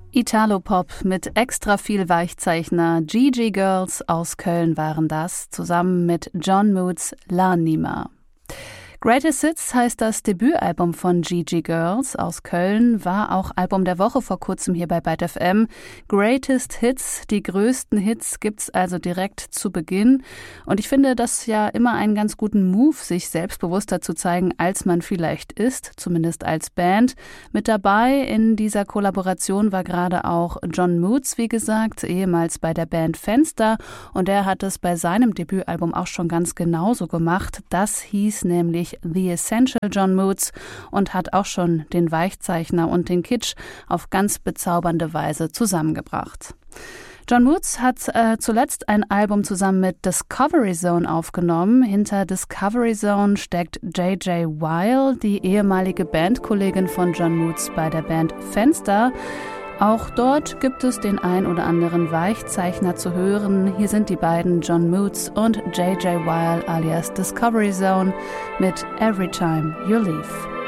Italo-Pop mit extra viel Weichzeichner. Gigi Girls aus Köln waren das, zusammen mit John Moods L'Anima. Greatest Hits heißt das Debütalbum von Gigi Girls aus Köln, war auch Album der Woche vor kurzem hier bei Byte FM. Greatest Hits, die größten Hits gibt's also direkt zu Beginn. Und ich finde das ja immer einen ganz guten Move, sich selbstbewusster zu zeigen, als man vielleicht ist, zumindest als Band. Mit dabei in dieser Kollaboration war gerade auch John Moods, wie gesagt, ehemals bei der Band Fenster. Und er hat es bei seinem Debütalbum auch schon ganz genauso gemacht. Das hieß nämlich The Essential John Moods und hat auch schon den Weichzeichner und den Kitsch auf ganz bezaubernde Weise zusammengebracht. John Moods hat zuletzt ein Album zusammen mit Discovery Zone aufgenommen. Hinter Discovery Zone steckt J.J. Weil, die ehemalige Bandkollegin von John Moods bei der Band Fenster. Auch dort gibt es den ein oder anderen Weichzeichner zu hören. Hier sind die beiden John Moods und J.J. Weil alias Discovery Zone mit Every Time You Leave.